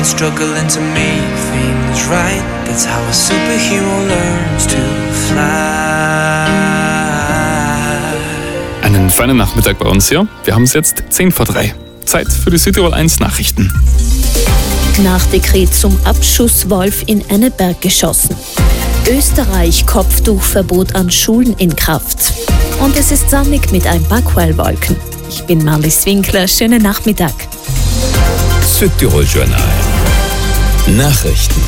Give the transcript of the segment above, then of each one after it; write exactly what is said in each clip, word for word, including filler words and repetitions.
struggling to make things right. That's how a superhero learns to fly. Einen feinen Nachmittag bei uns hier. Wir haben es jetzt zehn vor drei. Zeit für die Südtirol eins Nachrichten. Nach Dekret zum Abschuss Wolf in Enneberg geschossen. Österreich Kopftuchverbot an Schulen in Kraft. Und es ist sonnig mit ein paar Quellwolken. Ich bin Marlies Winkler. Schönen Nachmittag. Südtirol Journal. Nachrichten.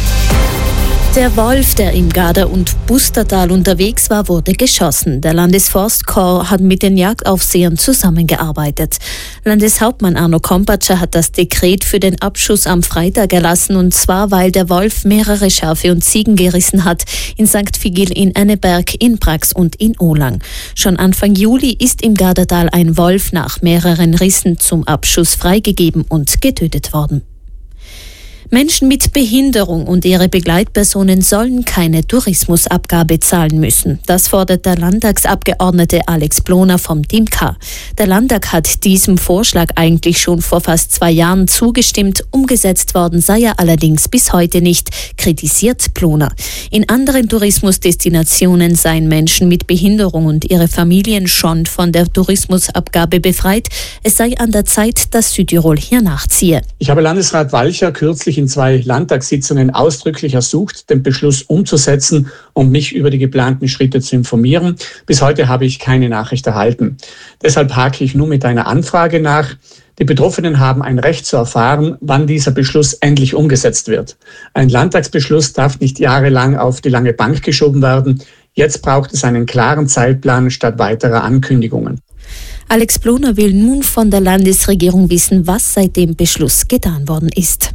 Der Wolf, der im Garda- und Bustertal unterwegs war, wurde geschossen. Der Landesforstkorps hat mit den Jagdaufsehern zusammengearbeitet. Landeshauptmann Arno Kompatscher hat das Dekret für den Abschuss am Freitag erlassen, und zwar, weil der Wolf mehrere Schafe und Ziegen gerissen hat in Sankt Vigil, in Enneberg, in Brax und in Ohlang. Schon Anfang Juli ist im Gardatal ein Wolf nach mehreren Rissen zum Abschuss freigegeben und getötet worden. Menschen mit Behinderung und ihre Begleitpersonen sollen keine Tourismusabgabe zahlen müssen. Das fordert der Landtagsabgeordnete Alex Ploner vom Team K. Der Landtag hat diesem Vorschlag eigentlich schon vor fast zwei Jahren zugestimmt. Umgesetzt worden sei er allerdings bis heute nicht, kritisiert Ploner. In anderen Tourismusdestinationen seien Menschen mit Behinderung und ihre Familien schon von der Tourismusabgabe befreit. Es sei an der Zeit, dass Südtirol hier nachziehe. Ich habe Landesrat Walcher kürzlich in zwei Landtagssitzungen ausdrücklich ersucht, den Beschluss umzusetzen und mich über die geplanten Schritte zu informieren. Bis heute habe ich keine Nachricht erhalten. Deshalb hake ich nur mit einer Anfrage nach. Die Betroffenen haben ein Recht zu erfahren, wann dieser Beschluss endlich umgesetzt wird. Ein Landtagsbeschluss darf nicht jahrelang auf die lange Bank geschoben werden. Jetzt braucht es einen klaren Zeitplan statt weiterer Ankündigungen. Alex Ploner will nun von der Landesregierung wissen, was seit dem Beschluss getan worden ist.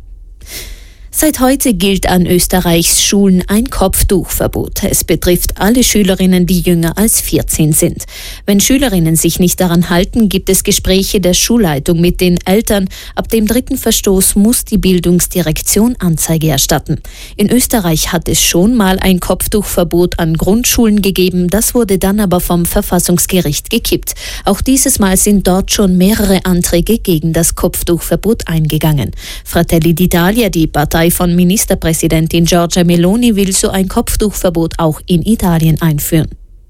Seit heute gilt an Österreichs Schulen ein Kopftuchverbot. Es betrifft alle Schülerinnen, die jünger als vierzehn sind. Wenn Schülerinnen sich nicht daran halten, gibt es Gespräche der Schulleitung mit den Eltern. Ab dem dritten Verstoß muss die Bildungsdirektion Anzeige erstatten. In Österreich hat es schon mal ein Kopftuchverbot an Grundschulen gegeben. Das wurde dann aber vom Verfassungsgericht gekippt. Auch dieses Mal sind dort schon mehrere Anträge gegen das Kopftuchverbot eingegangen. Fratelli d'Italia, die Partei von Ministerpräsidentin Giorgia Meloni, will so ein Kopftuchverbot auch in Italien einführen.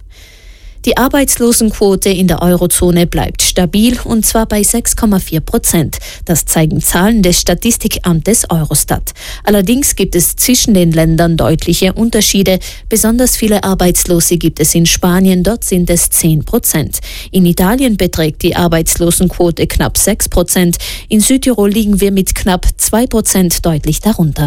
Die Arbeitslosenquote in der Eurozone bleibt stabil, und zwar bei sechs Komma vier Prozent. Das zeigen Zahlen des Statistikamtes Eurostat. Allerdings gibt es zwischen den Ländern deutliche Unterschiede. Besonders viele Arbeitslose gibt es in Spanien, dort sind es zehn Prozent. In Italien beträgt die Arbeitslosenquote knapp sechs Prozent. In Südtirol liegen wir mit knapp zwei Prozent deutlich darunter.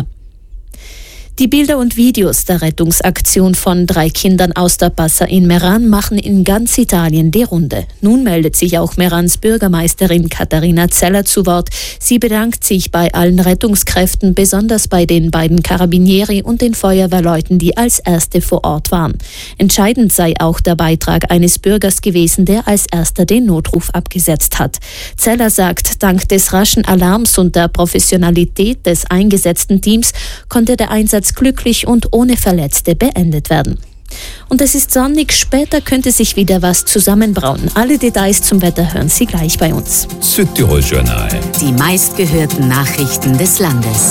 Die Bilder und Videos der Rettungsaktion von drei Kindern aus der Bassa in Meran machen in ganz Italien die Runde. Nun meldet sich auch Merans Bürgermeisterin Katharina Zeller zu Wort. Sie bedankt sich bei allen Rettungskräften, besonders bei den beiden Carabinieri und den Feuerwehrleuten, die als Erste vor Ort waren. Entscheidend sei auch der Beitrag eines Bürgers gewesen, der als Erster den Notruf abgesetzt hat. Zeller sagt, dank des raschen Alarms und der Professionalität des eingesetzten Teams konnte der Einsatz glücklich und ohne Verletzte beendet werden. Und es ist sonnig, später könnte sich wieder was zusammenbrauen. Alle Details zum Wetter hören Sie gleich bei uns. Südtirol Journal. Die meistgehörten Nachrichten des Landes.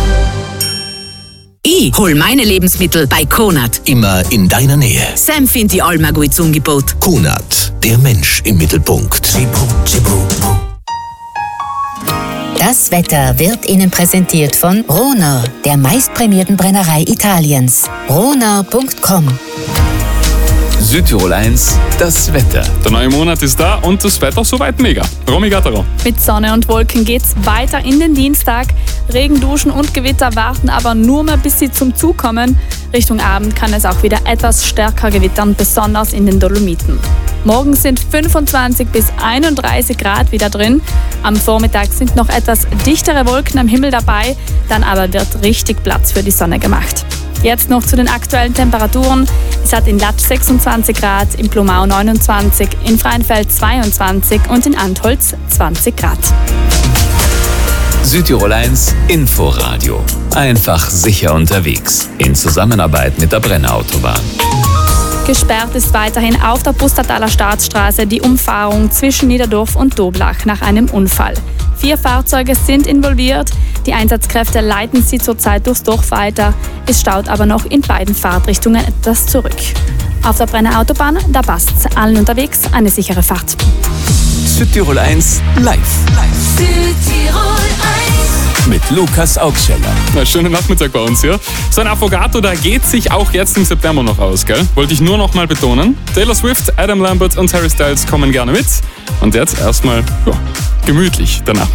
Ich hol meine Lebensmittel bei Konad. Immer in deiner Nähe. Sam findet die Alma gut Angebot. Konad, der Mensch im Mittelpunkt. Das Wetter wird Ihnen präsentiert von Ronau, der meistprämierten Brennerei Italiens. ronau punkt com. Südtirol eins, das Wetter. Der neue Monat ist da und das Wetter soweit mega. Romy Gattaro. Mit Sonne und Wolken geht's weiter in den Dienstag. Regenduschen und Gewitter warten aber nur mehr, bis sie zum Zug kommen. Richtung Abend kann es auch wieder etwas stärker gewittern, besonders in den Dolomiten. Morgen sind fünfundzwanzig bis einunddreißig Grad wieder drin. Am Vormittag sind noch etwas dichtere Wolken am Himmel dabei, dann aber wird richtig Platz für die Sonne gemacht. Jetzt noch zu den aktuellen Temperaturen. Es hat in Latsch sechsundzwanzig Grad, in Blumau neunundzwanzig, in Freienfeld zweiundzwanzig und in Antholz zwanzig Grad. Südtirol eins Inforadio. Einfach sicher unterwegs. In Zusammenarbeit mit der Brennerautobahn. Gesperrt ist weiterhin auf der Pustertaler Staatsstraße die Umfahrung zwischen Niederdorf und Doblach nach einem Unfall. Vier Fahrzeuge sind involviert. Die Einsatzkräfte leiten sie zurzeit durchs Dorf weiter. Es staut aber noch in beiden Fahrtrichtungen etwas zurück. Auf der Brenner Autobahn, da passt's. Allen unterwegs eine sichere Fahrt. Südtirol eins live. Südtirol eins. Mit Lukas Augscheller. Na, schönen Nachmittag bei uns hier. So ein Affogato, da geht sich auch jetzt im September noch aus, gell? Wollte ich nur noch mal betonen. Taylor Swift, Adam Lambert und Harry Styles kommen gerne mit. Und jetzt erstmal ja, gemütlich danach.